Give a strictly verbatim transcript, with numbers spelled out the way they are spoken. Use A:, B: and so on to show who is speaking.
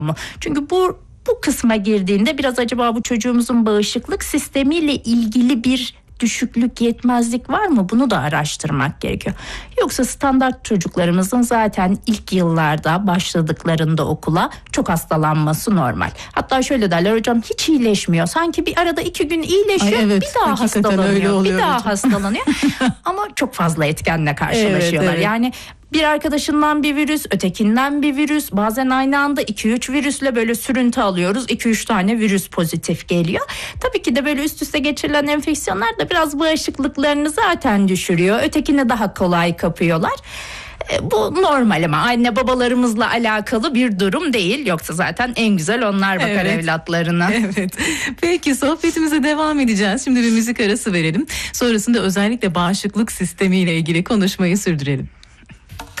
A: mu? Çünkü bu bu kısma girdiğinde biraz acaba bu çocuğumuzun bağışıklık sistemiyle ilgili bir düşüklük, yetmezlik var mı? Bunu da araştırmak gerekiyor. Yoksa standart çocuklarımızın zaten ilk yıllarda başladıklarında okula çok hastalanması normal. Hatta şöyle derler, hocam hiç iyileşmiyor. Sanki bir arada iki gün iyileşiyor,
B: Ay evet,
A: bir daha hastalanıyor, bir daha hastalanıyor. Ama çok fazla etkenle karşılaşıyorlar.
B: Evet, evet.
A: Yani bir arkadaşından bir virüs, ötekinden bir virüs, bazen aynı anda iki üç virüsle böyle sürüntü alıyoruz. iki üç tane virüs pozitif geliyor. Tabii ki de böyle üst üste geçirilen enfeksiyonlar da biraz bağışıklıklarını zaten düşürüyor. Ötekini daha kolay kapıyorlar. Bu normal ama anne babalarımızla alakalı bir durum değil. Yoksa zaten en güzel onlar bakar
B: Evet.
A: evlatlarına.
B: Evet. Peki sohbetimize devam edeceğiz. Şimdi bir müzik arası verelim. Sonrasında özellikle bağışıklık sistemiyle ilgili konuşmayı sürdürelim.